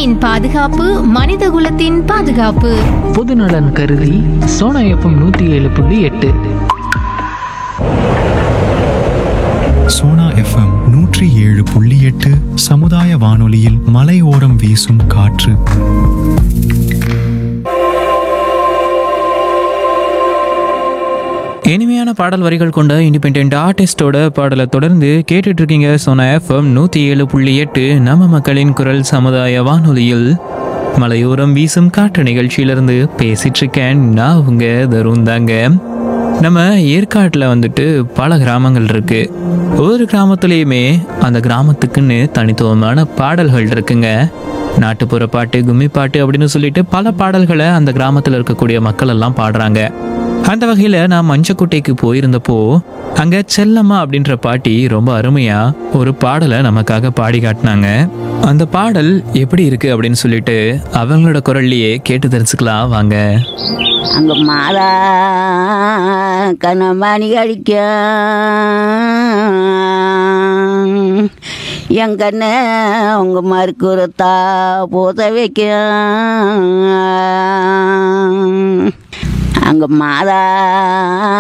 பூமியின் பாதுகாப்பு மனிதகுலத்தின் பாதுகாப்பு. பொதுநலன் கருதி சோனா எஃப்எம் 107.8. சோனா எஃப்எம் 107.8 சமுதாய வானொலியில் மலையோரம் வீசும் காற்று. இனிமையான பாடல் வரிகள் கொண்ட இண்டிபெண்டன்ட் ஆர்டிஸ்டோட பாடலை தொடர்ந்து கேட்டுட்டு இருக்கீங்க. சோனா எஃப்எம் 107.8 நம்ம மக்களின் குரல் சமுதாய வானொலியில் மலையோரம் வீசும் காற்று நிகழ்ச்சியிலிருந்து பேசிட்டு இருக்கேன். நான் உங்க தருண் தாங்க. நம்ம ஏற்காட்டில் வந்துட்டு பல கிராமங்கள் இருக்கு. ஒவ்வொரு கிராமத்துலேயுமே அந்த கிராமத்துக்குன்னு தனித்துவமான பாடல்கள் இருக்குங்க. நாட்டுப்புற பாட்டு, கும்மி பாட்டு அப்படின்னு சொல்லிட்டு பல பாடல்களை அந்த கிராமத்தில் இருக்கக்கூடிய மக்கள் எல்லாம் பாடுறாங்க. அந்த வகையில் நான் மஞ்சக்குட்டைக்கு போயிருந்தப்போ அங்கே செல்லம்மா அப்படின்ற பாட்டி ரொம்ப அருமையாக ஒரு பாடலை நமக்காக பாடி காட்டினாங்க. அந்த பாடல் எப்படி இருக்கு அப்படின்னு சொல்லிட்டு அவங்களோட குரல்லையே கேட்டு தெரிஞ்சுக்கலாம் வாங்க. அங்கே மாதா கனமணி அடிக்க என் கண்ணை உங்க மறுக்குறத்தா போத வைக்க அங்கே மாதா